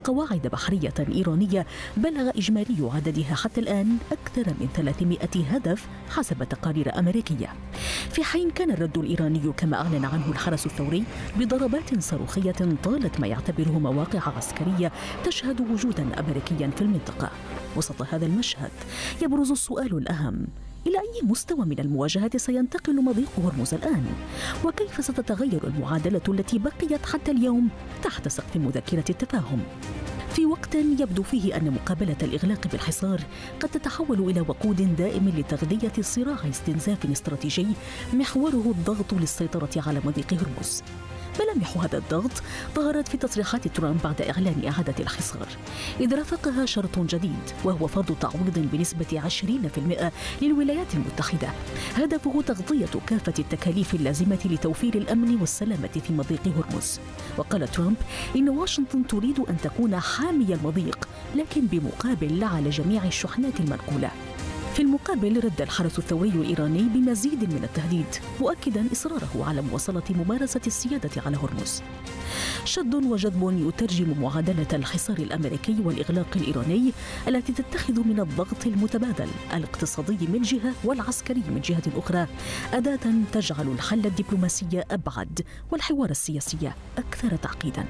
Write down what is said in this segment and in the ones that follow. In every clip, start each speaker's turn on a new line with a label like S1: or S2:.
S1: قواعد بحرية إيرانية بلغ إجمالي عددها حتى الآن أكثر من 300 هدف حسب تقارير أمريكية، في حين كان الرد الإيراني كما أعلن عنه الحرس الثوري بضربات صاروخية طالت ما يعتبره مواقع عسكرية تشهد وجودا أمريكيا في المنطقة. وسط هذا المشهد يبرز السؤال الأهم: إلى أي مستوى من المواجهة سينتقل مضيق هرمز الآن؟ وكيف ستتغير المعادلة التي بقيت حتى اليوم تحت سقف مذكرة التفاهم؟ في وقت يبدو فيه أن مقابلة الإغلاق بالحصار قد تتحول إلى وقود دائم لتغذية صراع استنزاف استراتيجي محوره الضغط للسيطرة على مضيق هرمز. ملامح هذا الضغط ظهرت في تصريحات ترامب بعد إعلان إعادة الحصار، إذ رافقها شرط جديد وهو فرض تعويض بنسبة 20% للولايات المتحدة، هدفه تغطية كافة التكاليف اللازمة لتوفير الأمن والسلامة في مضيق هرمز. وقال ترامب إن واشنطن تريد أن تكون حامي المضيق، لكن بمقابل لا على جميع الشحنات المنقولة. في المقابل رد الحرس الثوري الإيراني بمزيد من التهديد، مؤكدا إصراره على مواصلة ممارسة السيادة على هرمز. شد وجذب يترجم معادلة الحصار الأمريكي والإغلاق الإيراني التي تتخذ من الضغط المتبادل الاقتصادي من جهة والعسكري من جهة أخرى أداة تجعل الحل الدبلوماسي أبعد والحوار السياسي أكثر تعقيدا.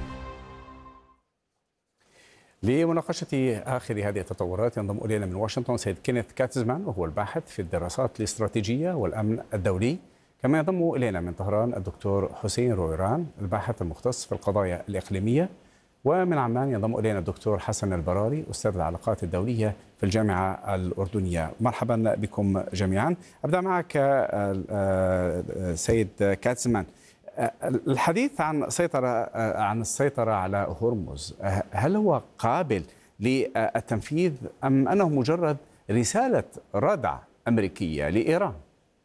S2: لمناقشة آخر هذه التطورات ينضم إلينا من واشنطن سيد كينيث كاتزمان، وهو الباحث في الدراسات الاستراتيجية والأمن الدولي. كما ينضم إلينا من طهران الدكتور حسين رويران، الباحث المختص في القضايا الإقليمية. ومن عمان ينضم إلينا الدكتور حسن البراري، أستاذ العلاقات الدولية في الجامعة الأردنية. مرحبا بكم جميعا. أبدأ معك سيد كاتزمان. الحديث عن السيطرة على هرمز، هل هو قابل للتنفيذ أم أنه مجرد رسالة ردع أمريكية لإيران؟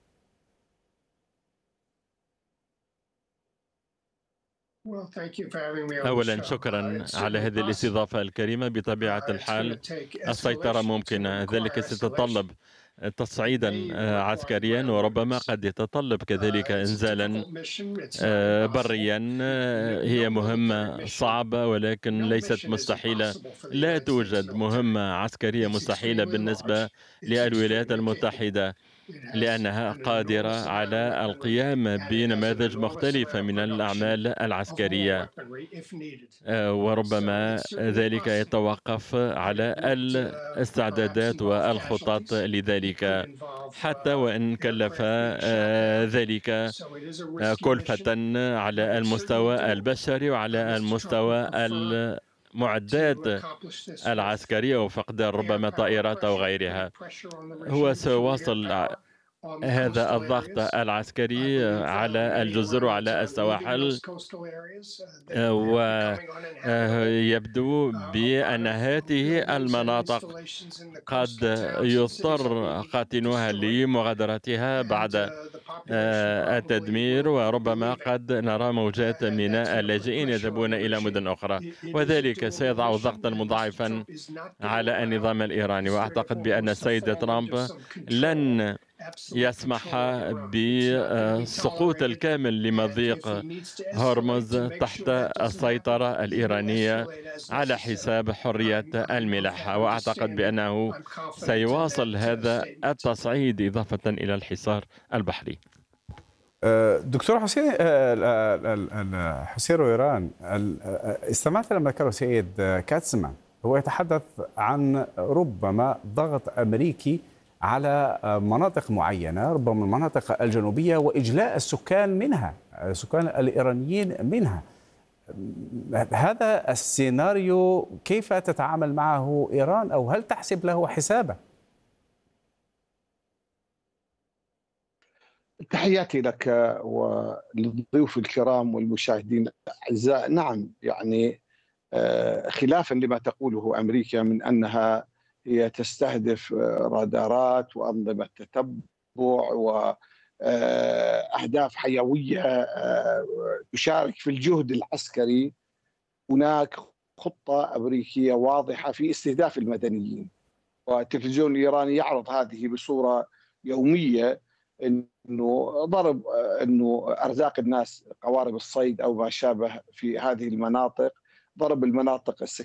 S3: أولا شكرا على هذه الاستضافة الكريمة. بطبيعة الحال السيطرة ممكنة، ذلك سيتطلب تصعيدا عسكريا، وربما قد يتطلب كذلك إنزالا بريا. هي مهمة صعبة ولكن ليست مستحيلة. لا توجد مهمة عسكرية مستحيلة بالنسبة للولايات المتحدة، لأنها قادرة على القيام بنماذج مختلفة من الأعمال العسكرية، وربما ذلك يتوقف على الاستعدادات والخطط لذلك، حتى وإن كلف ذلك كلفة على المستوى البشري وعلى المستوى المعدات العسكرية وفقدان ربما طائرات أو غيرها. هو سيواصل هذا الضغط العسكري على الجزر وعلى السواحل، ويبدو بأن هذه المناطق قد يضطر قاطنوها لمغادرتها بعد التدمير، وربما قد نرى موجات من اللاجئين يذهبون إلى مدن أخرى، وذلك سيضع ضغطا مضاعفا على النظام الإيراني. وأعتقد بأن السيد ترامب لن يسمح بالسقوط الكامل لمضيق هرمز تحت السيطرة الإيرانية على حساب حرية الملاحة، وأعتقد بأنه سيواصل هذا التصعيد إضافة إلى الحصار البحري.
S2: دكتور حسين رويران، استمعت لما ذكره سيد كاتزمان، هو يتحدث عن ربما ضغط أمريكي على مناطق معينة، ربما المناطق الجنوبية، وإجلاء السكان منها، السكان الإيرانيين منها. هذا السيناريو كيف تتعامل معه إيران، أو هل تحسب له حسابا؟
S4: تحياتي لك وللضيوف الكرام والمشاهدين الأعزاء. نعم، يعني خلافا لما تقوله أمريكا من أنها هي تستهدف رادارات وأنظمة تتبع وأهداف حيوية تشارك في الجهد العسكري، هناك خطة أمريكية واضحة في استهداف المدنيين، والتلفزيون الإيراني يعرض هذه بصورة يومية، انه ارزاق الناس، قوارب الصيد او ما شابه في هذه المناطق، ضرب المناطق السكنيه